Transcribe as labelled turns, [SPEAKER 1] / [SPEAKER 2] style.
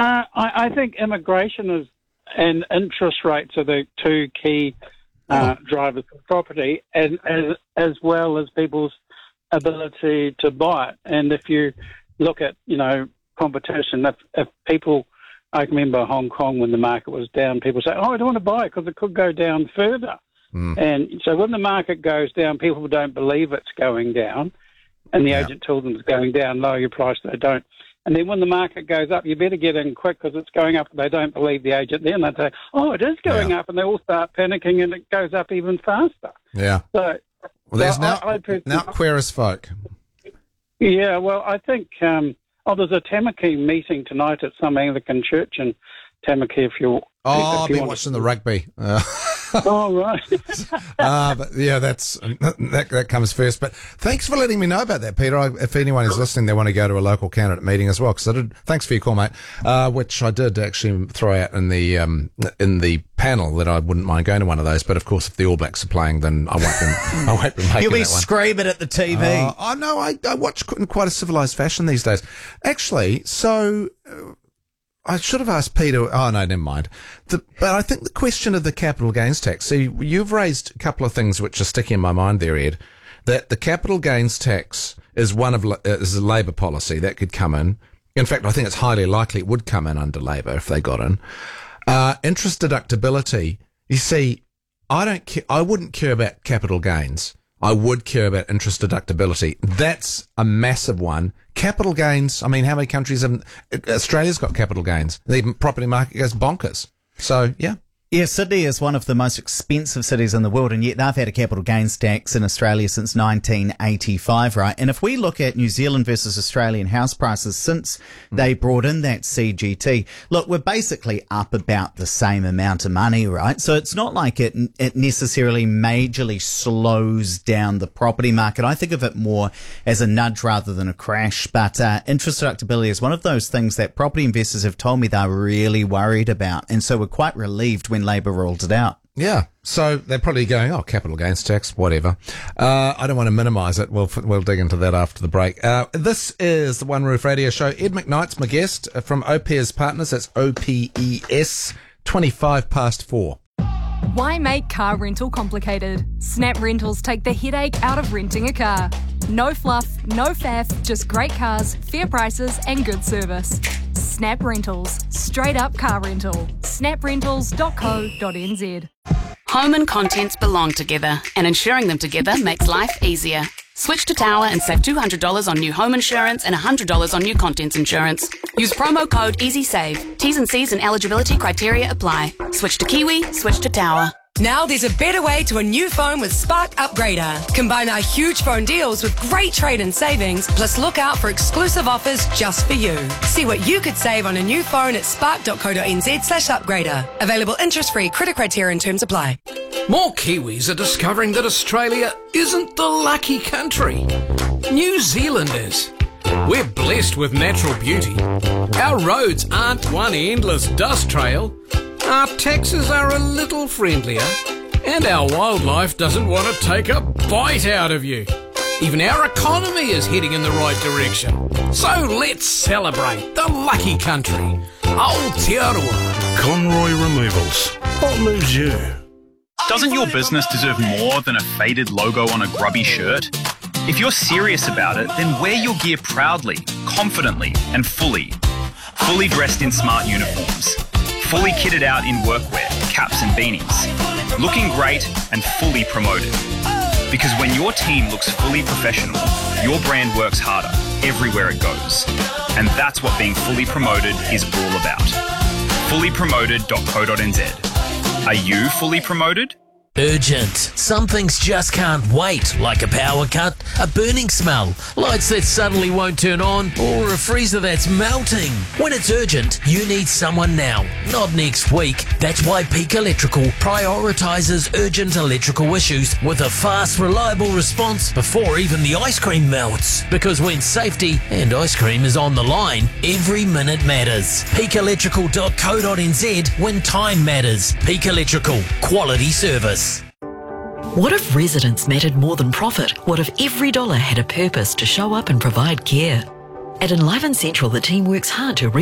[SPEAKER 1] I think immigration and interest rates are the two key drivers of property, and as well as people's ability to buy it. And if you look at, competition, if people, I remember Hong Kong when the market was down, people say, I don't want to buy it because it could go down further. And so when the market goes down, people don't believe it's going down, and the agent tells them it's going down, lower your price, they don't. And then when the market goes up, you better get in quick because it's going up. They don't believe the agent. Then they say, it is going up, and they all start panicking, and it goes up even faster.
[SPEAKER 2] Yeah.
[SPEAKER 1] So,
[SPEAKER 2] there's now queer as folk.
[SPEAKER 1] Yeah, well, I think there's a Tamaki meeting tonight at some Anglican church in Tamaki if you
[SPEAKER 2] I've been watching the rugby.
[SPEAKER 1] Oh, right.
[SPEAKER 2] But yeah, that comes first. But thanks for letting me know about that, Peter. If anyone is listening, they want to go to a local candidate meeting as well. Because thanks for your call, mate. Which I did actually throw out in the panel that I wouldn't mind going to one of those. But of course, if the All Blacks are playing, then I won't be making
[SPEAKER 3] You'll be
[SPEAKER 2] that one.
[SPEAKER 3] screaming at the TV.
[SPEAKER 2] I know. I watch in quite a civilised fashion these days. Actually, so. I should have asked Peter. Oh, no, never mind. But I think the question of the capital gains tax. See, you've raised a couple of things which are sticking in my mind there, Ed. That the capital gains tax is is a Labor policy that could come in. In fact, I think it's highly likely it would come in under Labor if they got in. Interest deductibility. You see, I wouldn't care about capital gains. I would care about interest deductibility. That's a massive one. Capital gains, I mean, how many countries have... Australia's got capital gains. The property market goes bonkers. So, yeah.
[SPEAKER 3] Yeah, Sydney is one of the most expensive cities in the world, and yet they've had a capital gains tax in Australia since 1985, right? And if we look at New Zealand versus Australian house prices since they brought in that CGT, look, we're basically up about the same amount of money, right? So it's not like it necessarily majorly slows down the property market. I think of it more as a nudge rather than a crash, but interest deductibility is one of those things that property investors have told me they're really worried about, and so we're quite relieved when Labor rolled it out.
[SPEAKER 2] Yeah, so they're probably going, capital gains tax, whatever. I don't want to minimise it. We'll dig into that after the break. This is the One Roof Radio Show. Ed McKnight's my guest from OPES Partners. That's OPES, 4:25.
[SPEAKER 4] Why make car rental complicated? Snap Rentals take the headache out of renting a car. No fluff, no faff, just great cars, fair prices and good service. Snap Rentals. Straight up car rental. snaprentals.co.nz.
[SPEAKER 5] Home and contents belong together, and insuring them together makes life easier. Switch to Tower and save $200 on new home insurance and $100 on new contents insurance. Use promo code EasySave. T's and C's and eligibility criteria apply. Switch to Kiwi, switch to Tower.
[SPEAKER 6] Now there's a better way to a new phone with Spark Upgrader. Combine our huge phone deals with great trade-in savings, plus look out for exclusive offers just for you. See what you could save on a new phone at spark.co.nz/upgrader. Available interest-free, credit criteria and terms apply.
[SPEAKER 7] More Kiwis are discovering that Australia isn't the lucky country. New Zealand is. We're blessed with natural beauty. Our roads aren't one endless dust trail. Our taxes are a little friendlier, and our wildlife doesn't want to take a bite out of you. Even our economy is heading in the right direction. So let's celebrate the lucky country. Aotearoa.
[SPEAKER 8] Conroy Removals. What moves you?
[SPEAKER 9] Doesn't your business deserve more than a faded logo on a grubby shirt? If you're serious about it, then wear your gear proudly, confidently, and fully. Fully dressed in smart uniforms. Fully kitted out in workwear, caps and beanies. Looking great and fully promoted. Because when your team looks fully professional, your brand works harder everywhere it goes. And that's what being fully promoted is all about. Fullypromoted.co.nz. Are you fully promoted?
[SPEAKER 10] Urgent. Some things just can't wait, like a power cut, a burning smell, lights that suddenly won't turn on, or a freezer that's melting. When it's urgent, you need someone now, not next week. That's why Peak Electrical prioritises urgent electrical issues with a fast, reliable response before even the ice cream melts. Because when safety and ice cream is on the line, every minute matters. PeakElectrical.co.nz when time matters. Peak Electrical. Quality service.
[SPEAKER 11] What if residents mattered more than profit? What if every dollar had a purpose to show up and provide care? At Enliven Central, the team works hard to